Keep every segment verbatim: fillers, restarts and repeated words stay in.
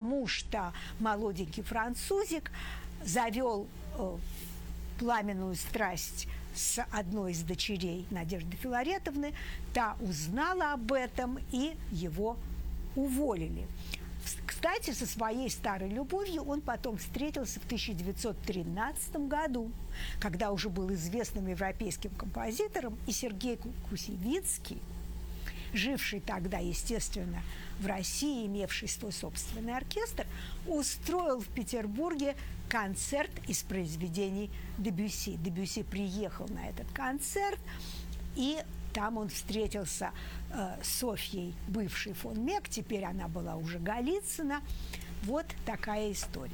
потому что молоденький французик завел э, пламенную страсть с одной из дочерей Надежды Филаретовны, та узнала об этом, и его уволили. Кстати, со своей старой любовью он потом встретился в тысяча девятьсот тринадцатом году, когда уже был известным европейским композитором, и Сергей Кусевицкий, живший тогда, естественно, в России, имевший свой собственный оркестр, устроил в Петербурге концерт из произведений Дебюсси. Дебюсси приехал на этот концерт, и там он встретился э, с Софьей, бывшей фон Мек, теперь она была уже Голицына. Вот такая история.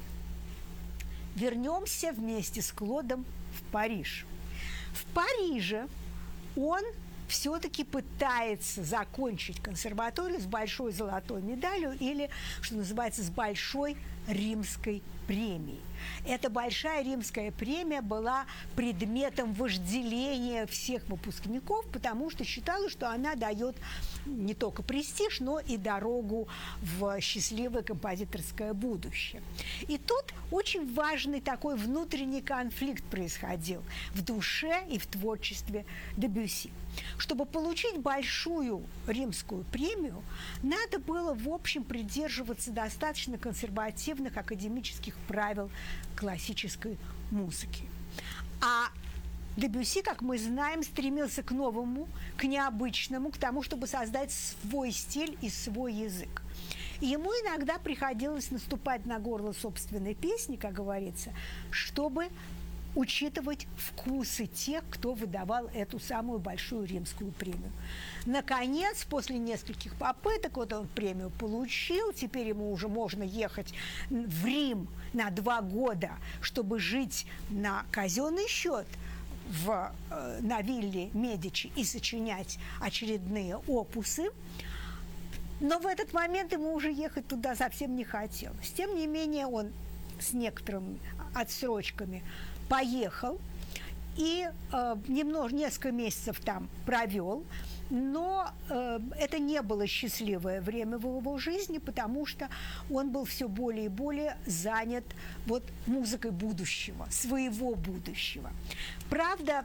Вернемся вместе с Клодом в Париж. В Париже он все-таки пытается закончить консерваторию с большой золотой медалью или, что называется, с большой римской премией. Эта большая римская премия была предметом вожделения всех выпускников, потому что считалось, что она дает не только престиж, но и дорогу в счастливое композиторское будущее. И тут очень важный такой внутренний конфликт происходил в душе и в творчестве Дебюсси. Чтобы получить большую римскую премию, надо было, в общем, придерживаться достаточно консервативных академических правил классической музыки. А Дебюсси, как мы знаем, стремился к новому, к необычному, к тому, чтобы создать свой стиль и свой язык. И ему иногда приходилось наступать на горло собственной песни, как говорится, чтобы учитывать вкусы тех, кто выдавал эту самую большую римскую премию. Наконец, после нескольких попыток, вот он премию получил, теперь ему уже можно ехать в Рим на два года, чтобы жить на казенный счет в, э, на вилле Медичи и сочинять очередные опусы. Но в этот момент ему уже ехать туда совсем не хотелось. Тем не менее, он с некоторыми отсрочками поехал и э, немного, несколько месяцев там провел, но э, это не было счастливое время в его жизни, потому что он был все более и более занят вот музыкой будущего, своего будущего. Правда,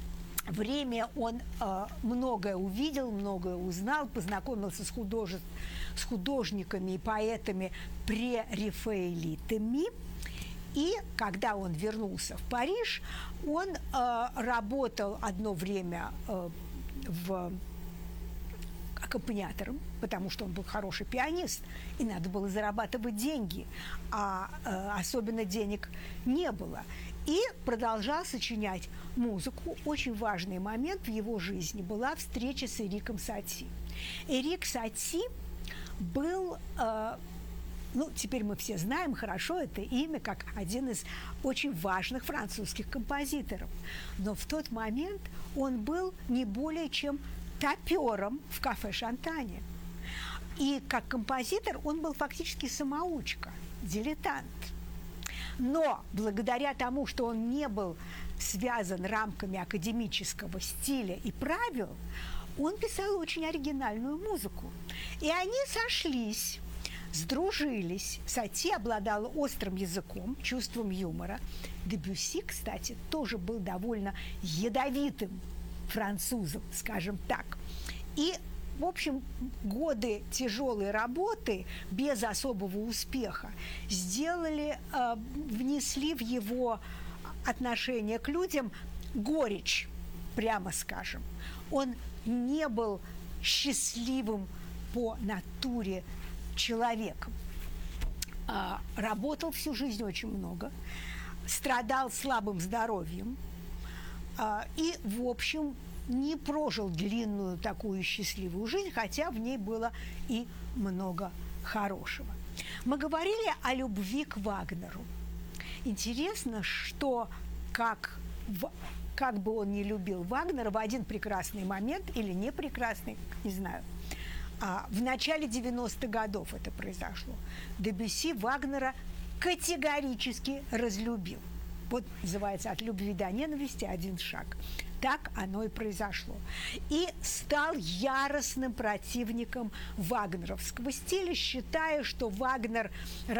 время он э, многое увидел, многое узнал, познакомился с, художе... с художниками и поэтами прерафаэлитами. И когда он вернулся в Париж, он э, работал одно время э, в аккомпаниатором, потому что он был хороший пианист, и надо было зарабатывать деньги, а э, особенно денег не было. И продолжал сочинять музыку. Очень важный момент в его жизни была встреча с Эриком Сати. Эрик Сати был... Э, Ну, теперь мы все знаем хорошо это имя как один из очень важных французских композиторов. Но в тот момент он был не более чем топером в кафе «Шантане». И как композитор он был фактически самоучка, дилетант. Но благодаря тому, что он не был связан рамками академического стиля и правил, он писал очень оригинальную музыку. И они сошлись, сдружились. Сати обладала острым языком, чувством юмора. Дебюсси, кстати, тоже был довольно ядовитым французом, скажем так. И, в общем, годы тяжелой работы без особого успеха сделали, э, внесли в его отношение к людям горечь, прямо скажем. Он не был счастливым по натуре человеком. А, работал всю жизнь очень много, страдал слабым здоровьем а, и, в общем, не прожил длинную такую счастливую жизнь, хотя в ней было и много хорошего. Мы говорили о любви к Вагнеру. Интересно, что как, в, как бы он ни любил Вагнера, в один прекрасный момент, или не прекрасный, не знаю, а в начале девяностых годов это произошло, Дебюсси Вагнера категорически разлюбил. Вот называется «От любви до ненависти один шаг». Так оно и произошло. И стал яростным противником вагнеровского стиля, считая, что Вагнер